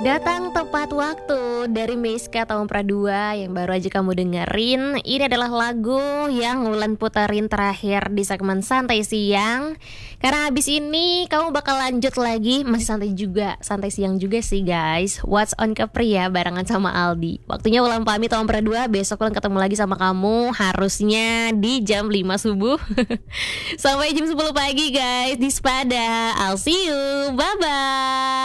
Datang tepat waktu dari Meiska Tahun Pradua yang baru aja kamu dengerin. Ini adalah lagu yang Wulan puterin terakhir di segmen Santai Siang. Karena habis ini kamu bakal lanjut lagi, masih santai siang juga sih guys. What's on Kepri ya barengan sama Aldi. Waktunya Wulan pamit Tahun Pradua, besok Wulan ketemu lagi sama kamu harusnya di jam 5 subuh. Sampai jam 10 pagi guys di Spada. I'll see you, bye bye.